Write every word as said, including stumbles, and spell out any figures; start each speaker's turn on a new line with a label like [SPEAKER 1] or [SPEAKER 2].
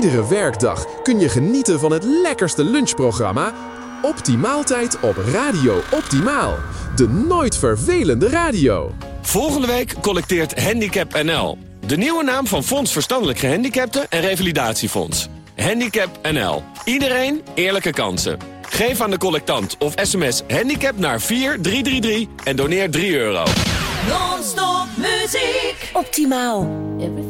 [SPEAKER 1] Iedere werkdag kun je genieten van het lekkerste lunchprogramma Optimaaltijd op Radio Optimaal. De nooit vervelende radio.
[SPEAKER 2] Volgende week collecteert Handicap N L. De nieuwe naam van Fonds Verstandelijk Gehandicapten en Revalidatiefonds. Handicap N L. Iedereen eerlijke kansen. Geef aan de collectant of sms handicap naar vier drie drie drie en doneer drie euro.
[SPEAKER 3] Non-stop muziek.
[SPEAKER 4] Optimaal.